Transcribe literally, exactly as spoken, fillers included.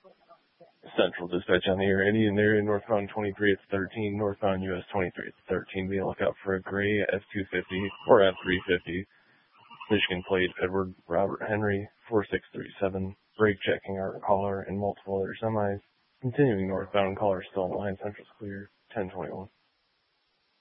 Central dispatch on the air. Indian area, northbound twenty-three, it's thirteen. Northbound U S twenty-three, it's thirteen. Be on the lookout for a gray F two fifty or F three fifty. Michigan plate, Edward Robert Henry, four six three seven. Brake checking our caller and multiple other semis. Continuing northbound, caller still on line. Central's clear, ten twenty-one.